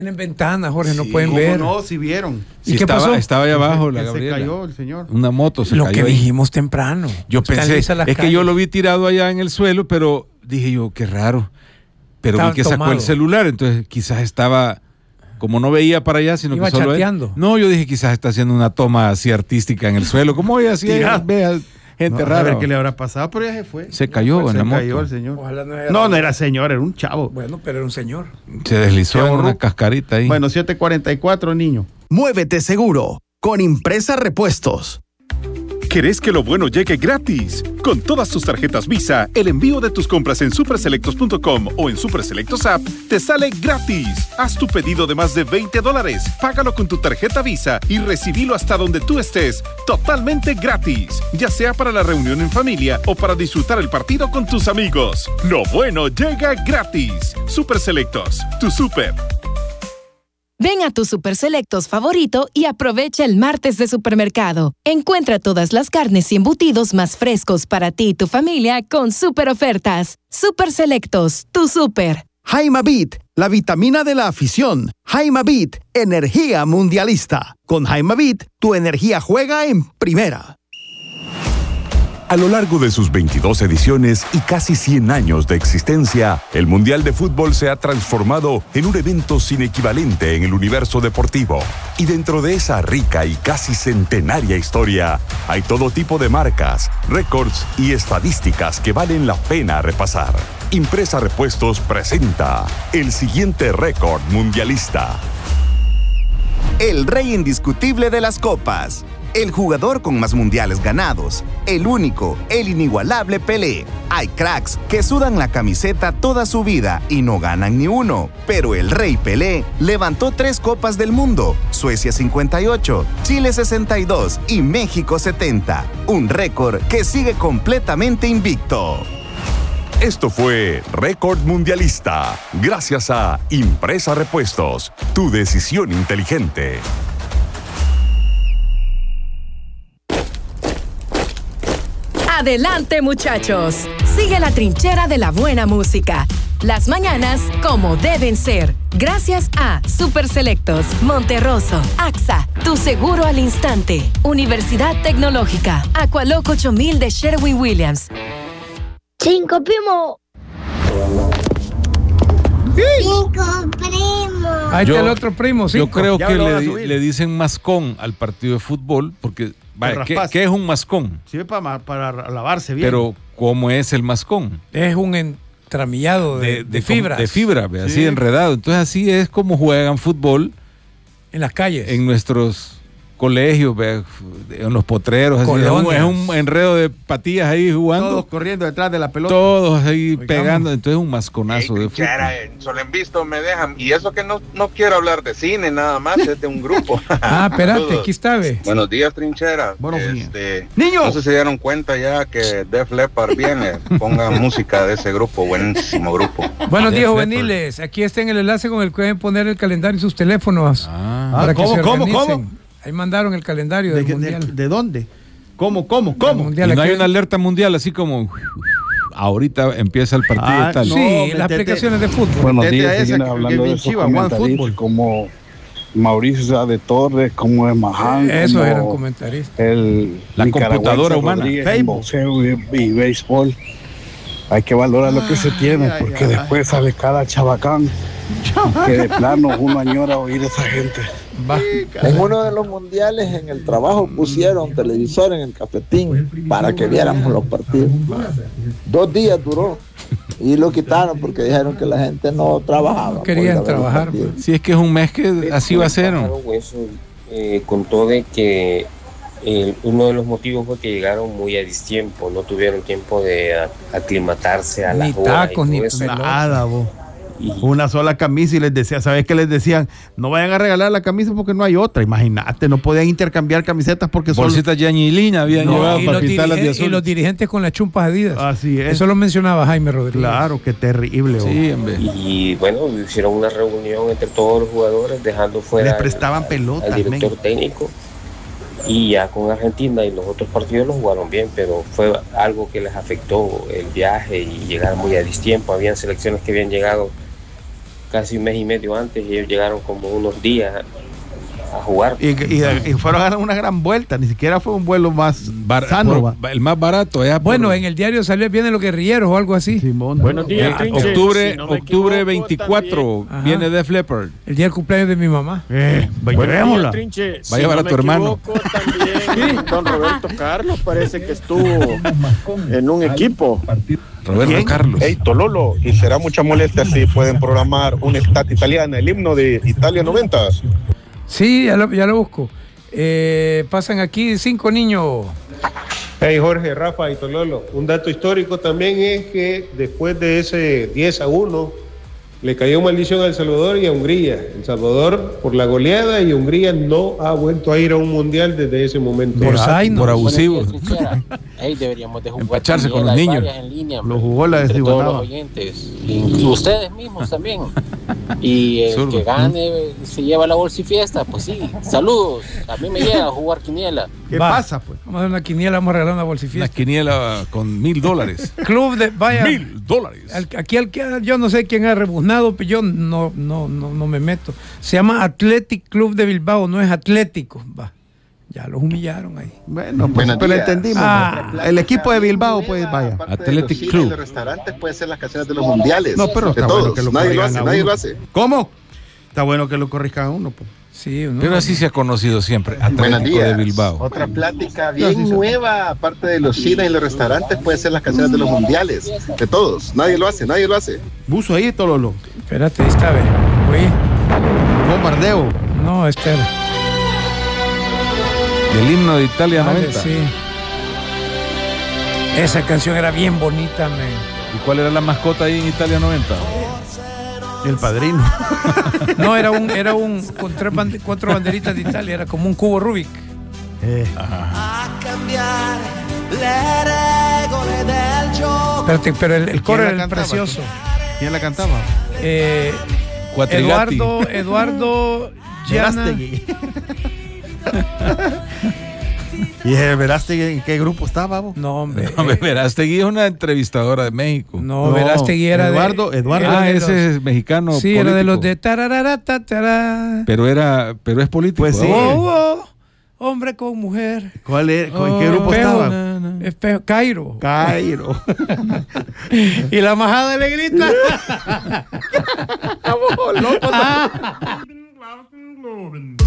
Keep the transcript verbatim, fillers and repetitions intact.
Tienen ventanas, Jorge, no Sí, pueden ver. No, si vieron. ¿Y sí, qué estaba, pasó? Estaba ahí abajo Que la se Gabriela. cayó el señor. Una moto se Lo cayó que ahí. dijimos temprano. Yo Están pensé, lisas las es que calles. yo lo vi tirado allá en el suelo, pero dije yo, qué raro. Pero Estaba vi que sacó tomado. el celular, entonces quizás estaba, como no veía para allá, sino Iba que solo él. chateando. No, yo dije quizás está haciendo una toma así artística en el suelo, como hoy así, Tirado. vea, gente No, rara. a ver qué le habrá pasado, pero ya se fue. Se cayó se en la moto. cayó el señor. Ojalá no era- No, no era señor, era un chavo. Bueno, pero era un señor. Se deslizó Se en borró. una cascarita ahí. Bueno, siete cuarenta y cuatro, niño. Muévete seguro con Impresa Repuestos. ¿Querés que lo bueno llegue gratis? Con todas tus tarjetas Visa, el envío de tus compras en superselectos punto com o en Superselectos App te sale gratis. Haz tu pedido de más de veinte dólares, págalo con tu tarjeta Visa y recibilo hasta donde tú estés, totalmente gratis. Ya sea para la reunión en familia o para disfrutar el partido con tus amigos. Lo bueno llega gratis. Superselectos, tu super. Ven a tu Super Selectos favorito y aprovecha el martes de supermercado. Encuentra todas las carnes y embutidos más frescos para ti y tu familia con super ofertas. Super Selectos, tu super. Jaimabit, la vitamina de la afición. Jaimabit, energía mundialista. Con Jaimabit, tu energía juega en primera. A lo largo de sus veintidós ediciones y casi cien años de existencia, el Mundial de Fútbol se ha transformado en un evento sin equivalente en el universo deportivo. Y dentro de esa rica y casi centenaria historia, hay todo tipo de marcas, récords y estadísticas que valen la pena repasar. Impresa Repuestos presenta el siguiente récord mundialista. El rey indiscutible de las copas. El jugador con más mundiales ganados. El único, el inigualable Pelé. Hay cracks que sudan la camiseta toda su vida y no ganan ni uno. Pero el rey Pelé levantó tres copas del mundo. Suecia cincuenta y ocho, Chile sesenta y dos y México setenta. Un récord que sigue completamente invicto. Esto fue Récord Mundialista, gracias a Impresa Repuestos, tu decisión inteligente. Adelante, muchachos. Sigue la trinchera de la buena música. Las mañanas como deben ser. Gracias a Super Selectos, Monterroso, A X A, Tu Seguro al Instante, Universidad Tecnológica, Aqualoc ocho mil de Sherwin-Williams. Cinco primo. Cinco primo. Ahí Yo- está el otro primo, Yo cinco. creo Ya que lo van a le, subir. le dicen mascón al partido de fútbol, porque, vaya, ¿qué, raspas. qué es un mascón? Sirve para, para lavarse bien. Pero, ¿cómo es el mascón? Es un entramillado de, de, fibras. De fibra, ve, así Sí. enredado. Entonces, así es como juegan fútbol En las calles. en nuestros colegios, ve, en los potreros. Así. Es, un, Colonias. es un enredo de patillas ahí jugando. todos corriendo detrás de la pelota. Todos ahí Oigamos. pegando. Entonces, es un masconazo de fútbol. Solo en visto me dejan. Y eso que no, no quiero hablar de cine nada más, es de un grupo. Ah, espérate, Saludos. aquí está, ve. Buenos días, trinchera. Buenos días. Este, ¡Niño! No sé si se dieron cuenta ya que Def Leppard viene. Pongan música de ese grupo, buenísimo grupo. Buenos Def días, Leppard. juveniles. Aquí está en el enlace con el que pueden poner el calendario en sus teléfonos. Ah. para Ah, que ¿cómo, se cómo, organicen. cómo? Ahí mandaron el calendario ¿De, del qué- mundial. de, de dónde? ¿Cómo, cómo, Del cómo? mundial. Y no hay Aquí- una alerta mundial así como ahorita empieza el partido Ah, y tal. no. Sí, metete. las aplicaciones de fútbol. Buenos Métete a días, esa señores, que- que hablando bien de esos chiva, Juan comentaristas Fútbol. como Mauricio Sá de Torres, como Emaján, Esos como eran comentaristas. el La nicaragüense computadora humana. Rodríguez en Facebook. boxeo y, y béisbol. Hay que valorar lo que se tiene, ay, porque ay. después sale cada chabacán que de plano uno añora oír a esa gente. Va. En uno de los mundiales en el trabajo pusieron televisor en el cafetín para que viéramos los partidos. Dos días duró y lo quitaron porque dijeron que la gente no trabajaba. No querían por ir a ver los trabajar, partidos. Si es que es un mes que así va a ser. ¿no? Eso, eh, contó de que eh, uno de los motivos fue que llegaron muy a distiempo, no tuvieron tiempo de a- aclimatarse a la Ni hora y tacos, todo ni eso. pelota. Nada, vos. Y- Una sola camisa y les decía, ¿sabes qué les decían? No vayan a regalar la camisa porque no hay otra. Imagínate, no podían intercambiar camisetas porque solo... Bolsitas Yañilina habían No, llevado y, para los pintarlas de dirige- y azul. los dirigentes con las chumpas Adidas. Así es. Eso lo mencionaba Jaime Rodríguez. Claro, qué terrible. vos. Sí, hombre. Y bueno, hicieron una reunión entre todos los jugadores, dejando fuera Les prestaban al- pelotas, al director men. técnico. Y ya con Argentina y los otros partidos los jugaron bien, pero fue algo que les afectó el viaje y llegar muy a distiempo. Habían selecciones que habían llegado casi un mes y medio antes, y ellos llegaron como unos días a jugar. Y, y, y fueron a dar una gran vuelta, ni siquiera fue un vuelo más Bar sano. Por, el más barato. Allá bueno, por... en el diario salió, vienen los guerrilleros o algo así. Simón, Buenos días, eh, Trinche. octubre, Si no me octubre equivoco, veinticuatro también. viene Def Leppard. El día del cumpleaños de mi mamá. Eh, Buenos días, llevémosla. Trinche. Va a Si llevar no a me tu hermano. equivoco, también don Roberto Carlos parece que estuvo en un equipo. Roberto ¿Quién? Carlos. Hey, Tololo, y será mucha molestia si pueden programar una estat italiana, el himno de Italia noventa. Sí, ya lo, ya lo busco. Eh, pasan aquí cinco niños. Hey Jorge, Rafa y Tololo, un dato histórico también es que después de ese diez a uno le cayó maldición a El Salvador y a Hungría. El Salvador por la goleada y Hungría no ha vuelto a ir a un mundial desde ese momento. Por Zaino. Por abusivo. Hey, deberíamos de jugar Empacharse con quiniela, los hay niños. varias en línea, Lo jugó la entre todos los desigualaba. oyentes y ustedes mismos también. Y el Zurdo. que gane se lleva la bolsa y fiesta, pues sí. Saludos, a mí me llega a jugar quiniela. ¿Qué Va. pasa, pues? Vamos a dar una quiniela, vamos a regalar una Una bolsifiesta. quiniela con mil dólares. Club de, vaya. Mil dólares. Al- aquí al que yo no sé quién ha rebuznado, pero yo no, no, no, no me meto. Se llama Athletic Club de Bilbao, no es Atlético. Va. Ya los humillaron ahí. Bueno, pues Buenos pero lo días. entendimos. Ah. ¿no? El equipo de Bilbao, pues vaya. Athletic Club. Club. En los restaurantes puede ser las canciones de los mundiales. No, pero de está todos. bueno que lo nadie lo corrijan hace, a nadie uno. lo hace. ¿Cómo? Está bueno que lo corrija a uno, pues. Sí, ¿no? Pero así se ha conocido siempre. Buenos Atlético de días. Bilbao. Otra plática bien nueva, aparte de los cines y los restaurantes, puede ser las canciones de los mundiales. De todos. Nadie lo hace, nadie lo hace. Buzo ahí, Tololo. Espérate, ahí está, a ver. Oye, Bombardeo. no, espera. El himno de Italia Vale, noventa. sí. Esa canción era bien bonita, man. ¿Y cuál era la mascota ahí en Italia noventa? El padrino. No, era un, era un con tres bande- cuatro banderitas de Italia, era como un cubo Rubik. Eh. Espérate, pero el, el coro ¿Quién la era el cantaba? precioso. ¿Quién la cantaba? Eh, Cuatrigatti. Eduardo, Eduardo Llana. Verástegui. ¿Y el Verástegui en qué grupo estaba, vos? No, hombre. No, Verástegui es una entrevistadora de México. No, Verástegui era de- Eduardo, Eduardo. era Ah, de ese los- es mexicano. Sí, era de político. los de tarararata, tará. Pero era, pero es político. Pues sí. ahora. Oh, oh, hombre con mujer. ¿Cuál es? ¿En qué Oh, grupo espejo, estaba? Espejo, Cairo. Cairo. Y la majada le grita. Vamos, loco.